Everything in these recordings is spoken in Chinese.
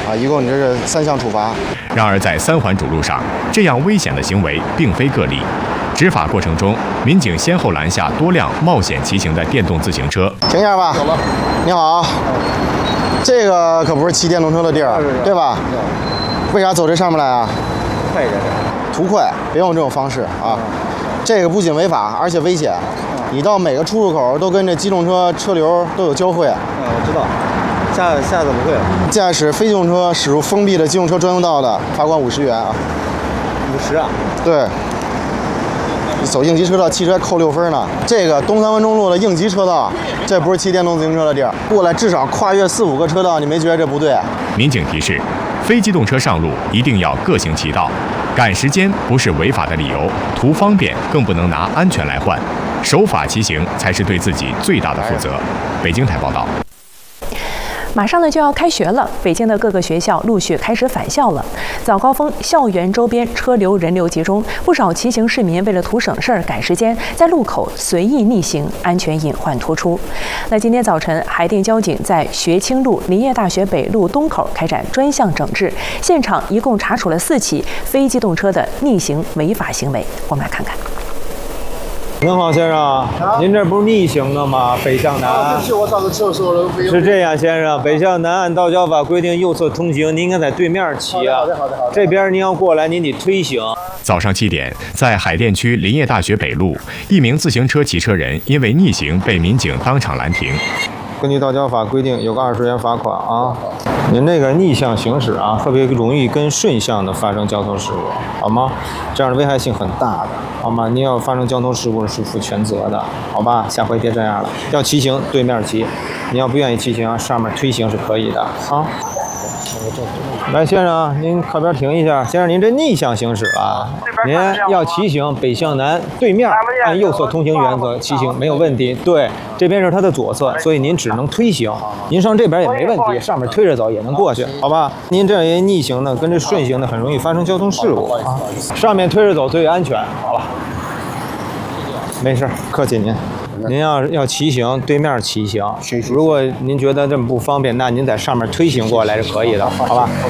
啊，一共你这是3项处罚。 然而，在3环主路上，这样危险的行为并非个例。执法过程中，民警先后拦下多辆冒险骑行的电动自行车。 停一下吧。 走了。 你好，这个可不是骑电动车的地儿，对吧？为啥走这上面来啊？ 快一点。 图快，别用这种方式啊！这个不仅违法，而且危险。你到每个出入口都跟这机动车车流都有交汇。 我知道。下次不会了。 驾驶非机动车驶入封闭的机动车专用道的，罚款50元啊。 50啊？ 对。你走应急车道，汽车还扣6分呢。这个东三环中路的应急车道，这不是骑电动自行车的地儿。过来至少跨越4、5个车道，你没觉得这不对？ 民警提示，非机动车上路一定要各行其道，赶时间不是违法的理由，图方便更不能拿安全来换，守法骑行才是对自己最大的负责。北京台报道。 马上呢就要开学了，北京的各个学校陆续开始返校了。早高峰，校园周边车流人流集中，不少骑行市民为了图省事儿、赶时间，在路口随意逆行，安全隐患突出。那今天早晨，海淀交警在学清路林业大学北路东口开展专项整治，现场一共查处了4起非机动车的逆行违法行为。我们来看看。 您好，先生，您这不是逆行的吗？北向南。 对不起，我上次骑的时候是这样，先生，北向南按道交法规定右侧通行，您应该在对面骑啊。 好的。 这边您要过来，您得推行。 早上7点，在海淀区林业大学北路，一名自行车骑车人因为逆行被民警当场拦停。 根据道交法规定，有个20元罚款啊。您这个逆向行驶啊，特别容易跟顺向的发生交通事故，好吗？这样的危害性很大的，好吗？您要发生交通事故是负全责的，好吧？下回别这样了。要骑行对面骑，您要不愿意骑行，上面推行是可以的啊。来，先生，您靠边停一下。先生，您这逆向行驶啊，您要骑行北向南，对面按右侧通行原则骑行没有问题。对，这边是它的左侧，所以您只能推行。您上这边也没问题，上面推着走也能过去，好吧？您这样一逆行的跟这顺行的很容易发生交通事故啊。上面推着走最安全。好了，没事，客气您。您要骑行，对面骑行。如果您觉得这么不方便，那您在上面推行过来是可以的，好吧？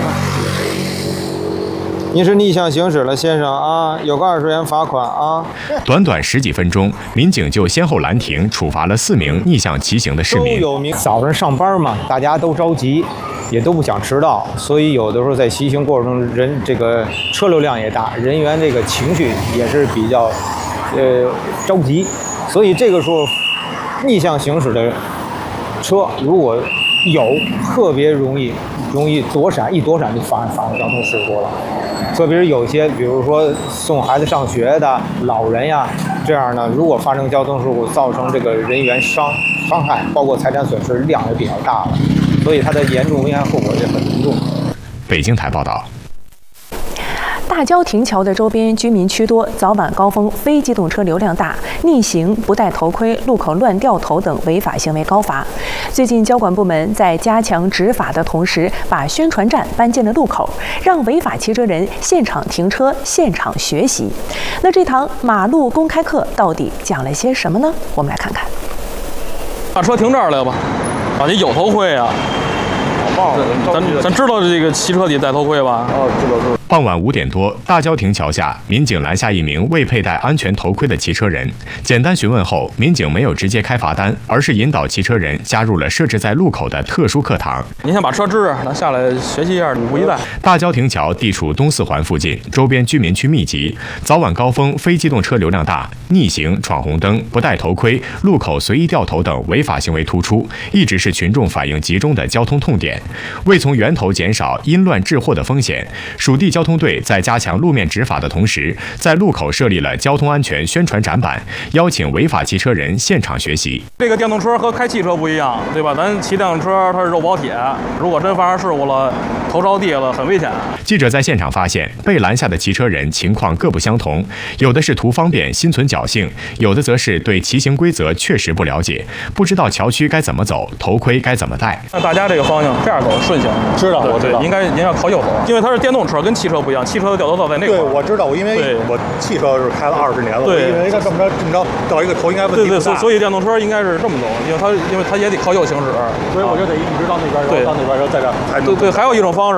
您是逆向行驶了，先生啊，有个20元罚款啊。 短短10几分钟，民警就先后拦停、处罚了4名逆向骑行的市民。 早上上班嘛，大家都着急，也都不想迟到，所以有的时候在骑行过程中，这个车流量也大，人员这个情绪也是比较着急。所以这个时候，逆向行驶的车如果有特别容易躲闪，一躲闪就发生交通事故了。特别是有些，比如说送孩子上学的老人呀，这样呢，如果发生交通事故，造成这个人员伤害，包括财产损失量也比较大了，所以它的严重危害后果也很严重。 北京台报道。 大郊亭桥的周边居民区多，早晚高峰非机动车流量大，逆行、不戴头盔、路口乱掉头等违法行为高罚。最近交管部门在加强执法的同时，把宣传站搬进了路口，让违法骑车人现场停车、现场学习。那这堂马路公开课到底讲了些什么呢？我们来看看。 把车停这儿来吧，啊，你有头盔啊？咱知道这个骑车得戴头盔吧？ 哦，知道。 傍晚5点多，大郊亭桥下，民警拦下一名未佩戴安全头盔的骑车人。简单询问后，民警没有直接开罚单，而是引导骑车人加入了设置在路口的特殊课堂。 您先把车支着，咱下来学习一下5一带。 大郊亭桥地处东4环附近，周边居民区密集，早晚高峰非机动车流量大，逆行、闯红灯、不戴头盔、路口随意掉头等违法行为突出，一直是群众反映集中的交通痛点。为从源头减少因乱致祸的风险，属地交通队在加强路面执法的同时，在路口设立了交通安全宣传展板，邀请违法骑车人现场学习。 这个电动车和开汽车不一样，对吧？咱骑电动车它是肉包铁，如果真发生事故了，头着地了，很危险。 记者在现场发现，被拦下的骑车人情况各不相同，有的是图方便心存侥幸，有的则是对骑行规则确实不了解，不知道桥区该怎么走，头盔该怎么戴。 那大家这个方向这样走顺行， 知道，我知道， 应该要靠右走，因为它是电动车，跟汽车不一样，汽车的掉头道在那块。 对，我知道，因为我汽车是开了20年了，对，因为它这么着掉一个头应该问题不大。 对，所以电动车应该是这么走，因为它也得靠右行驶， 所以我就得一直到那边，然后到那边，然后在这。 对，还有一种